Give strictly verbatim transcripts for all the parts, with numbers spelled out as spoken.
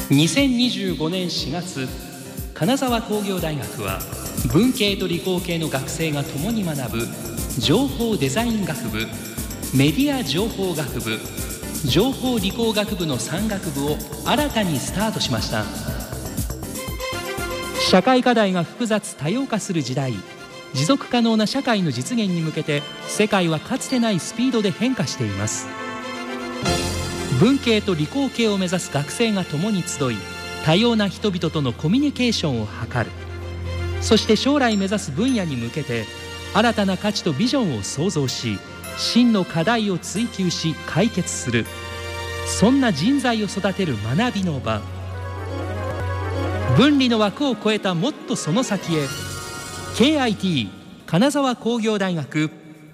にせんにじゅうごねんしがつ、金沢工業大学は文系と理工系の学生が共に学ぶ情報デザイン学部、メディア情報学部、情報理工学部のさん学部を新たにスタートしました。社会課題が複雑多様化する時代、持続可能な社会の実現に向けて世界はかつてないスピードで変化しています。文系と理工系を目指す学生が共に集い、多様な人々とのコミュニケーションを図る。そして将来目指す分野に向けて新たな価値とビジョンを創造し、真の課題を追求し解決する、そんな人材を育てる学びの場。分離の枠を超えたもっとその先へ。 ケーアイティー 金沢工業大学。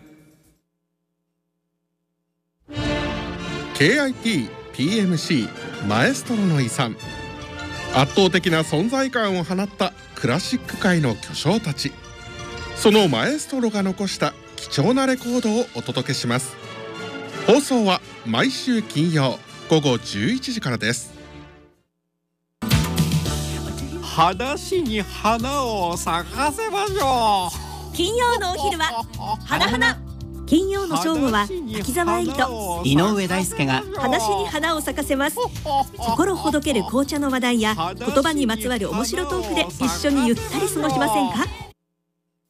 ケーアイティー ピーエムシー マエストロの遺産。圧倒的な存在感を放ったクラシック界の巨匠たち、そのマエストロが残した貴重なレコードをお届けします。放送は毎週金曜ごごじゅういちじからです。 話に花を咲かせましょう。金曜のお昼は花花。金曜の正午は滝沢エリと井上大輔が話に花を咲かせます。心ほどける紅茶の話題や言葉にまつわる面白トークで一緒にゆったり過ごしませんか。